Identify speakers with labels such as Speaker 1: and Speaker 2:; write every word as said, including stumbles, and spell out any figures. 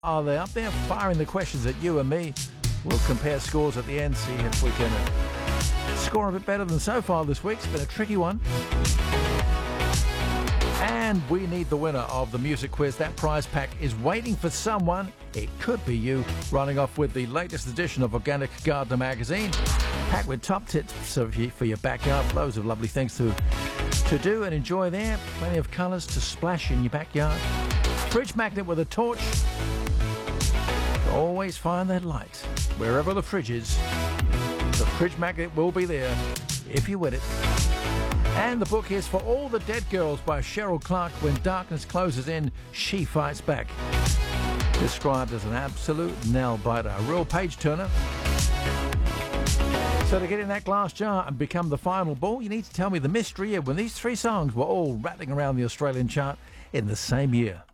Speaker 1: Are they up there firing the questions at you and me? We'll compare scores at the end, see if we can uh, score a bit better than so far this week. It's been a tricky one. And we need the winner of the music quiz. That prize pack is waiting for someone. It could be you, running off with the latest edition of Organic Gardener magazine, packed with top tips for your backyard. Loads of lovely things to to do and enjoy there. Plenty of colours to splash in your backyard. Fridge magnet with a torch. Always find that light. Wherever the fridge is, the fridge magnet will be there if you win it. And the book is For All the Dead Girls by Cheryl Clark. When darkness closes in, she fights back. Described as an absolute nail-biter, a real page-turner. So to get in that glass jar and become the final ball, you need to tell me the mystery of when these three songs were all rattling around the Australian chart in the same year.